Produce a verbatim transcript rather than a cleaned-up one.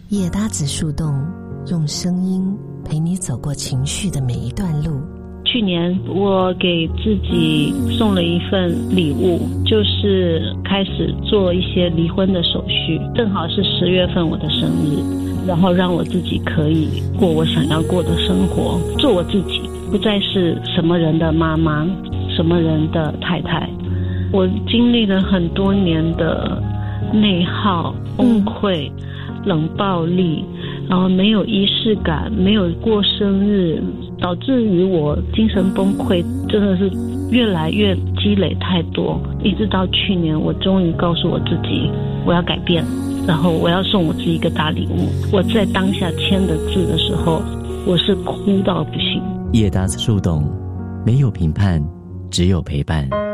叶搭子树洞，用声音陪你走过情绪的每一段路。 去年我给自己送了一份礼物，就是开始做一些离婚的手续，正好是十月份我的生日，然后让我自己可以过我想要过的生活，做我自己，不再是什么人的妈妈，什么人的太太。我经历了很多年的内耗、崩溃、冷暴力，然后没有仪式感，没有过生日，导致于我精神崩溃，真的是越来越积累太多，一直到去年我终于告诉我自己我要改变，然后我要送我自己一个大礼物。我在当下签的字的时候，我是哭到不行。 叶搭子树洞，没有评判，只有陪伴。